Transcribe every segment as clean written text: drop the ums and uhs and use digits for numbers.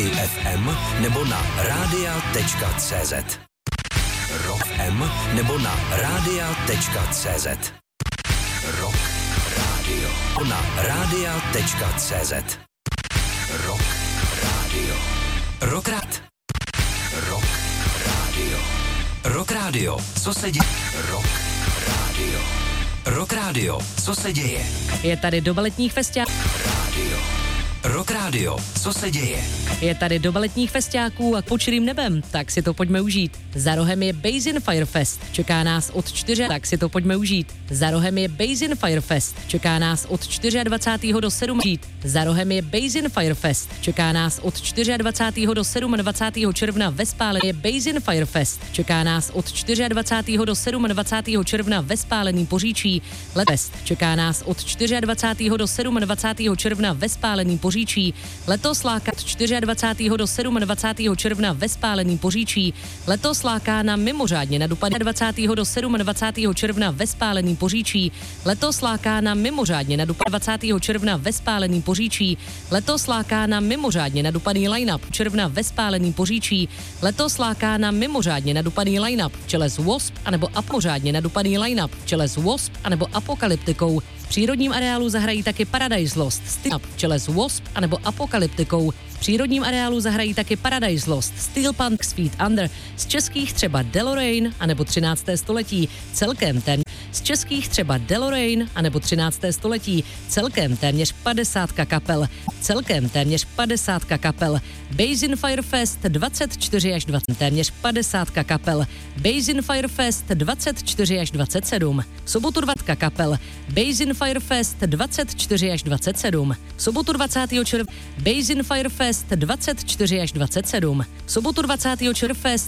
Rady FM nebo na radia.cz. Rock FM nebo na radia.cz. Rock Radio na radia.cz. Rock Radio. Rockrad. Rock Radio. Rock Radio. Co se děje? Rock Radio. Rock Radio. Co se děje? Je tady doba letních festiáků. Radio. Rock Radio. Co se děje? Je tady doba letních festiáků a pod čirým nebem, tak si to pojďme užít. Za rohem je Basin Firefest, čeká nás od 4, tak si to pojďme užít. Za rohem je Basin Firefest, čeká nás od 24. do 7. Za rohem je Basin Firefest, čeká nás od 24. do 27. června ve Spále. Je Basin Firefest, čeká nás od 24. do 27. června ve Spálený Poříčí. Letfest, čeká nás od 24. do 27. června ve Spálený Poříčí. Letos láká od 24. do 27. června ve Spálený Poříčí. Letos láká na mimořádně na dopady 20. do 27. června ve Spálený Poříčí. Letos láká na mimořádně na dopady 20. června ve Spálený Poříčí. Letos láká na mimořádně nadupaný line-up června ve Spálený Poříčí. Letos láká na mimořádně nadupaný line-up v čele s Wasp anebo apořádně nadupaný line-up v čele s Wasp anebo Apokalyptikou. V přírodním areálu zahrají taky Paradise Lost, v čele s Wasp anebo Apokalyptikou. V přírodním areálu zahrají taky Paradise Lost, Steel Punk, Feet Under, z českých třeba DeLorean anebo 13. století, celkem téměř z českých třeba DeLorean anebo 13. století, celkem téměř 50 kapel, celkem téměř 50 kapel. Basin Firefest 24 až 20, téměř 50 kapel. Basin Firefest 24 až 27, v sobotu 20 kapel. Basin Firefest 24 až 27, v sobotu 20. června. Basin Firefest 24 až 27, v sobotu 20. června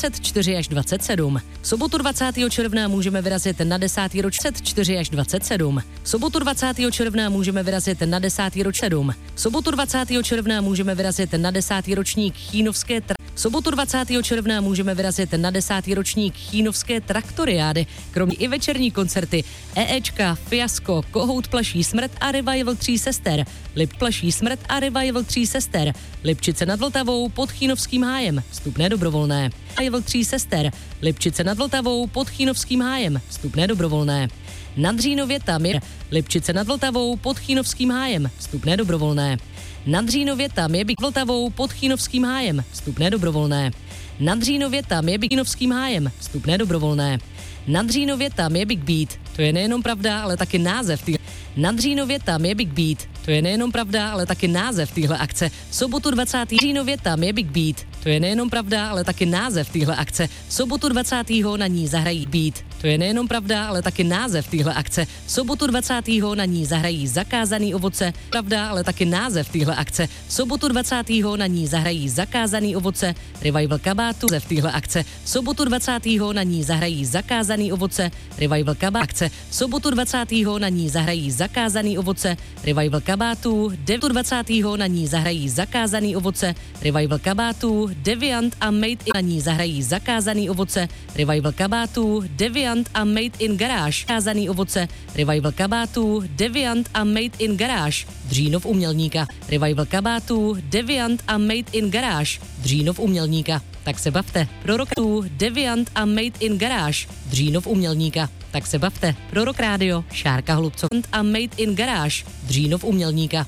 24 až 27, v sobotu 20. června můžeme vyrazit na 10. roč 4 až 27, v sobotu 20. června můžeme vyrazit na 10. roč 7, v sobotu 20. června můžeme vyrazit na 10. ročník Chýnovské v sobotu 20. června můžeme vyrazit na 10. ročník Chýnovské traktoriády, kromě i večerní koncerty EEčka, Fiasko, Kohout plaší smrt a Revival 3 sester, Lip plaší smrt a Revival 3 sester, Lipčice nad Vltavou pod Chýnovským hájem, vstupné dobrovolné. Revival 3 sester, Lipčice nad Vltavou pod Chýnovským hájem, vstupné dobrovolné. Na Dřínově tam je Lipčice nad Vltavou pod Chýnovským hájem, vstupné dobrovolné. Na Dřínově tam je Vltavou pod Chýnovským hájem, vstupné dobrovolné. Na Dřínově tam je Chýnovským hájem, vstupné dobrovolné. Na Dřínově tam je Big Beat, to je nejenom pravda, ale taky název Na Dřínově tam je Big Beat, to je nejenom pravda, ale taky název téhle akce. V sobotu 20. Dřínově tam je Big Beat, to je nejenom pravda, ale taky název téhle akce. V sobotu 20. na ní zahrají Beat, to je nejenom pravda, ale taky název téhle akce. V sobotu 20. na ní zahrají Zakázaný ovoce, pravda, ale taky název téhle akce. V sobotu 20. na ní zahrají Zakázaný ovoce, Revival kabátu v téhle akce. V sobotu 20. na ní zahrají Zakázaný ovoce, Revival kabátu. V sobotu 20. na ní zahrají Zakázaný ovoce, Revival kabátů, 20. na ní zahrají Zakázaný ovoce, Revival kabátů, Deviant a Made in na ní zahrají Zakázaný ovoce, Revival kabátů, Deviant a Made in Garage, Zakázaný ovoce, Revival kabátů, Deviant a Made in Garage, Dřínov Umělníka, Revival kabátů, Deviant a Made in Garage, Dřínov Umělníka. Tak se bavte. Pro Rock Deviant a Made in Garage, Dřínov Umělníka. Tak se bavte. Pro Rock Radio, Šárka Hlubcov a Made in Garage, Dřínov Umělníka.